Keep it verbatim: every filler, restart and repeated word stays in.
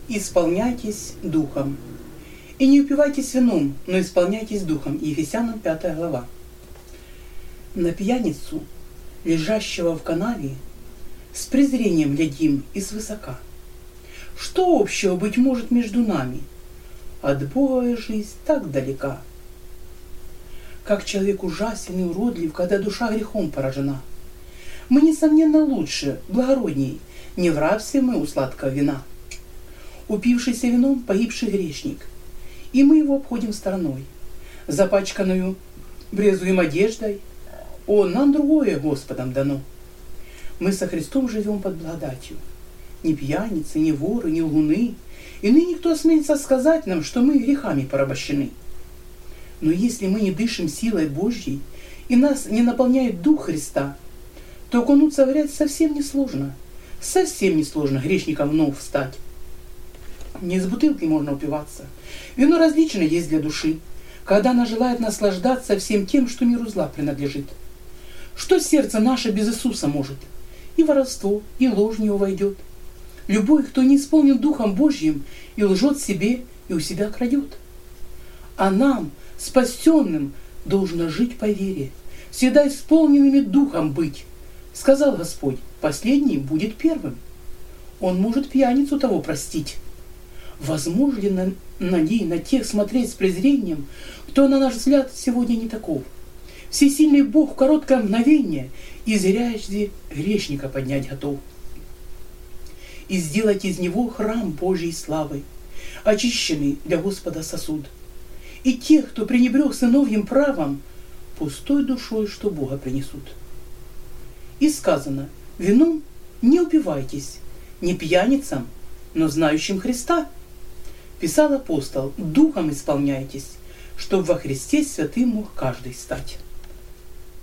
исполняйтесь духом. И не упивайтесь вином, но исполняйтесь духом. Ефесянам пятая глава. На пьяницу, лежащего в канаве, с презрением глядим и свысока. Что общего, быть может, между нами? От Бога жизнь так далека. Как человек ужасен и уродлив, когда душа грехом поражена. Мы, несомненно, лучше, благородней, не в рабстве мы у сладкого вина. Упившийся вином погибший грешник, и мы его обходим стороной, запачканную брезуем одеждой. О, нам другое Господом дано. Мы со Христом живем под благодатью. Ни пьяницы, ни воры, ни лгуны. И ныне кто осмелится сказать нам, что мы грехами порабощены. Но если мы не дышим силой Божьей, и нас не наполняет Дух Христа, то окунуться в грязь совсем несложно. Совсем несложно грешником вновь встать. Не из бутылки можно упиваться. Вино различно есть для души, когда она желает наслаждаться всем тем, что миру зла принадлежит. Что сердце наше без Иисуса может? И воровство, и ложь в него войдет. Любой, кто не исполнен Духом Божьим, и лжет себе, и у себя крадет. А нам, спасенным, должно жить по вере, всегда исполненными Духом быть. Сказал Господь, последний будет первым. Он может пьяницу того простить. Возможно ли на, на ней, на тех смотреть с презрением, кто, на наш взгляд, сегодня не таков? Всесильный Бог в короткое мгновение из грязи грешника поднять готов. И сделать из него храм Божьей славы, очищенный для Господа сосуд. И тех, кто пренебрег сыновьим правом, пустой душой, что Бога принесут. И сказано, вином не упивайтесь, не пьяницам, но знающим Христа. Писал апостол, духом исполняйтесь, чтобы во Христе святым мог каждый стать.